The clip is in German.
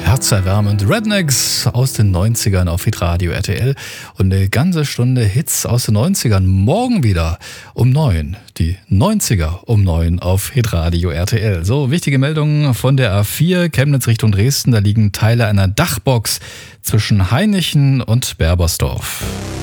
Herzerwärmend Rednecks aus den 90ern auf Hitradio RTL und eine ganze Stunde Hits aus den 90ern. Morgen wieder um 9. Die 90er um 9 auf Hitradio RTL. So, wichtige Meldungen von der A4 Chemnitz Richtung Dresden. Da liegen Teile einer Dachbox zwischen Hainichen und Berbersdorf.